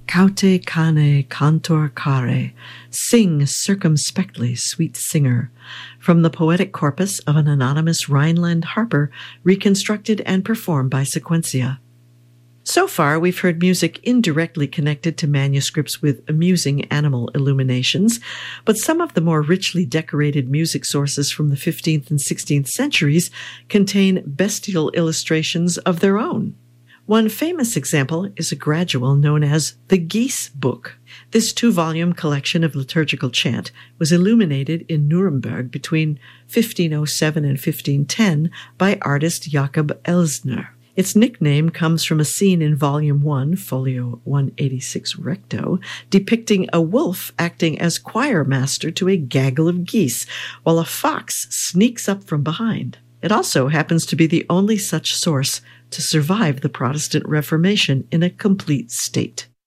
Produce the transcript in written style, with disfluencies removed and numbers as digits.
Caute cane cantor care, sing circumspectly, sweet singer, from the poetic corpus of an anonymous Rhineland harper reconstructed and performed by Sequentia. So far, we've heard music indirectly connected to manuscripts with amusing animal illuminations, but some of the more richly decorated music sources from the 15th and 16th centuries contain bestial illustrations of their own. One famous example is a gradual known as the Geese Book. This 2-volume collection of liturgical chant was illuminated in Nuremberg between 1507 and 1510 by artist Jakob Elsner. Its nickname comes from a scene in Volume 1, Folio 186 recto, depicting a wolf acting as choir master to a gaggle of geese, while a fox sneaks up from behind. It also happens to be the only such source to survive the Protestant Reformation in a complete state.